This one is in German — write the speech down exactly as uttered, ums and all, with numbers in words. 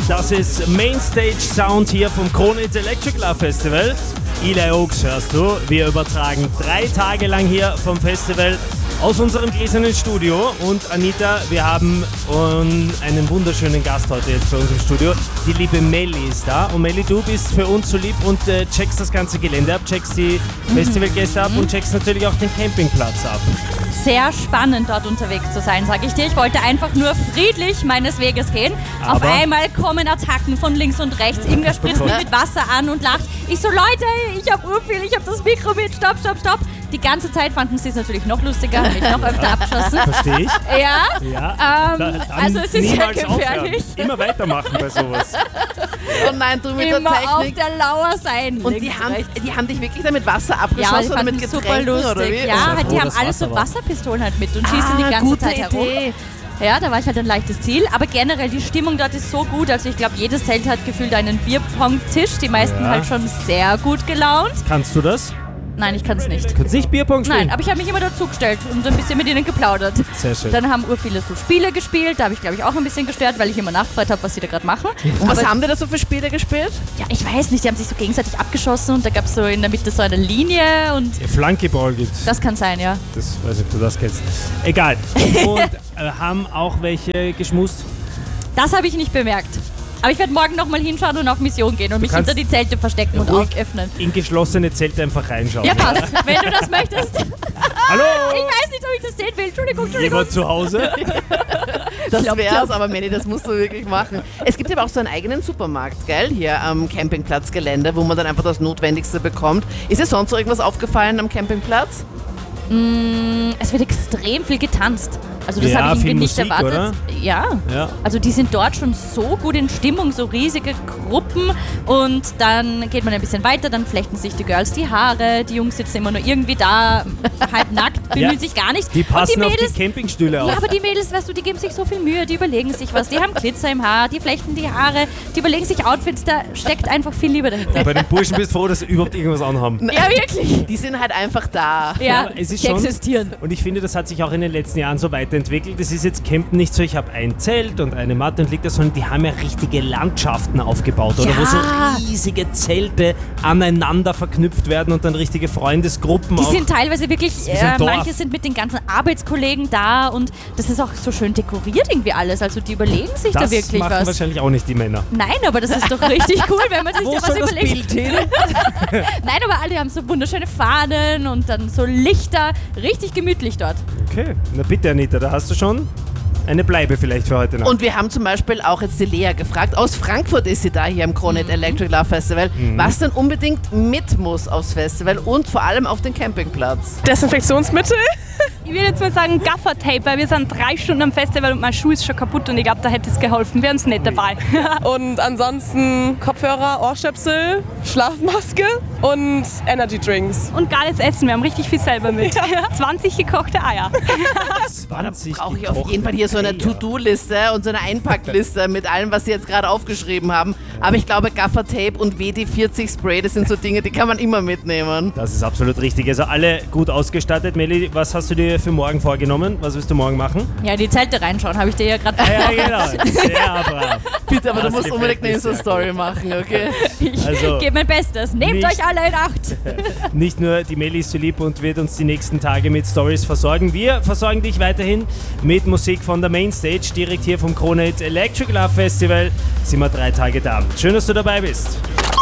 Das ist Mainstage Sound hier vom Kronit Electric Love Festival. Eli Oaks hörst du. Wir übertragen drei Tage lang hier vom Festival aus unserem gläsernen Studio. Und Anita, wir haben einen wunderschönen Gast heute jetzt bei uns im Studio. Die liebe Melli ist da. Und Melli, du bist für uns so lieb und äh, checkst das ganze Gelände ab, checkst die mhm. Festivalgäste ab und checkst natürlich auch den Campingplatz ab. Sehr spannend, dort unterwegs zu sein, sage ich dir. Ich wollte einfach nur friedlich meines Weges gehen. Aber auf einmal kommen Attacken von links und rechts. Irgendwer spritzt mich mit Wasser an und lacht. Ich so, Leute, ich habe urviel, ich habe das Mikro mit, stopp, stopp, stopp. Die ganze Zeit fanden sie es natürlich noch lustiger, haben mich noch öfter abgeschossen. Verstehe ich. Ja, ja. Ähm, da, also es ist sehr gefährlich. Aufhören. Immer weitermachen bei sowas. Oh nein, du mit Immer der Technik. auf der Lauer sein. Und die haben, die haben dich wirklich damit Wasser abgeschossen ja, oder mit Getränken oder wie? Ja, froh, die haben alle so Wasserpistolen halt mit und schießen ah, die ganze Zeit herum. Idee. Ja, da war ich halt ein leichtes Ziel. Aber generell, die Stimmung dort ist so gut. Also ich glaube, jedes Zelt hat gefühlt einen Bierpong-Tisch. Die meisten ja. halt schon sehr gut gelaunt. Kannst du das? Nein, ich kann es nicht. Kannst du nicht Bierpong spielen? Nein, aber ich habe mich immer dazugestellt und ein bisschen mit ihnen geplaudert. Sehr schön. Dann haben ur viele so Spiele gespielt. Da habe ich, glaube ich, auch ein bisschen gestört, weil ich immer nachgefragt habe, was sie da gerade machen. Und was haben die da so für Spiele gespielt? Ja, ich weiß nicht. Die haben sich so gegenseitig abgeschossen und da gab es so in der Mitte so eine Linie. Und ja, Flankeball gibt's. Das kann sein, ja. Das weiß nicht, ob du das kennst. Egal. Und äh, haben auch welche geschmust? Das habe ich nicht bemerkt. Aber ich werde morgen nochmal hinschauen und auf Mission gehen und mich hinter die Zelte verstecken und öffnen. In geschlossene Zelte einfach reinschauen. Ja, passt. Wenn du das möchtest. Hallo! Ich weiß nicht, ob ich das sehen will. Entschuldigung, Entschuldigung. Jemand zu Hause? Das wär's, aber Manny, das musst du wirklich machen. Es gibt aber auch so einen eigenen Supermarkt, gell, hier am Campingplatzgelände, wo man dann einfach das Notwendigste bekommt. Ist dir sonst so irgendwas aufgefallen am Campingplatz? Mm, es wird extrem viel getanzt. Also das ja, habe ich irgendwie nicht Musik, erwartet. Oder? Ja. ja, also die sind dort schon so gut in Stimmung, so riesige Gruppen und dann geht man ein bisschen weiter, dann flechten sich die Girls die Haare, die Jungs sitzen immer nur irgendwie da, halb nackt, bemühen ja. sich gar nicht. Die passen und die Mädels, auf die Campingstühle auf. Ja, aber die Mädels, weißt du, die geben sich so viel Mühe, die überlegen sich was, die haben Glitzer im Haar, die flechten die Haare, die überlegen sich Outfits, da steckt einfach viel Liebe dahinter. Und bei den Burschen bist du froh, dass sie überhaupt irgendwas anhaben. Ja, wirklich. Die sind halt einfach da. Ja, ja es ist die schon, existieren. Und ich finde, das hat sich auch in den letzten Jahren so weiterentwickelt. Das ist jetzt Campen nicht so, ich habe ein Zelt und eine Matte und liegt da, sondern die haben ja richtige Landschaften aufgebaut, oder ja. wo so riesige Zelte aneinander verknüpft werden und dann richtige Freundesgruppen. Die auch. sind teilweise wirklich, äh, manche sind mit den ganzen Arbeitskollegen da und das ist auch so schön dekoriert irgendwie alles, also die überlegen sich das da wirklich was. Das machen wahrscheinlich auch nicht die Männer. Nein, aber das ist doch richtig cool, wenn man sich wo da was überlegt. Nein, aber alle haben so wunderschöne Fahnen und dann so Lichter, richtig gemütlich dort. Okay, na bitte Anita, da hast du schon eine Bleibe vielleicht für heute Nacht. Und wir haben zum Beispiel auch jetzt die Lea gefragt, aus Frankfurt ist sie da hier im Kronit mhm. Electric Love Festival, mhm. was denn unbedingt mit muss aufs Festival und vor allem auf den Campingplatz. Desinfektionsmittel. Ich würde jetzt mal sagen Gaffertape, weil wir sind drei Stunden am Festival und mein Schuh ist schon kaputt und ich glaube, da hätte es geholfen. Wir haben es nicht dabei. Und ansonsten Kopfhörer, Ohrstöpsel, Schlafmaske und Energy Drinks. Und geiles Essen, wir haben richtig viel selber mit. zwanzig gekochte Eier. zwanzig brauche ich auf jeden Fall hier so eine To-Do-Liste und so eine Einpackliste mit allem, was Sie jetzt gerade aufgeschrieben haben. Aber ich glaube, Gaffertape und W D vierzig Spray, das sind so Dinge, die kann man immer mitnehmen. Das ist absolut richtig. Also alle gut ausgestattet. Melli, was hast du dir für morgen vorgenommen? Was willst du morgen machen? Ja, in die Zelte reinschauen, habe ich dir ja gerade Ja, genau. Sehr brav. Bitte, aber das du musst unbedingt eine Insta-Story machen, okay? Ich also, gebe mein Bestes. Nehmt nicht, euch alle in Acht. Nicht nur die Melli ist so lieb und wird uns die nächsten Tage mit Stories versorgen. Wir versorgen dich weiterhin mit Musik von der Mainstage, direkt hier vom Kronit Electric Love Festival. Sind wir drei Tage da. Schön, dass du dabei bist.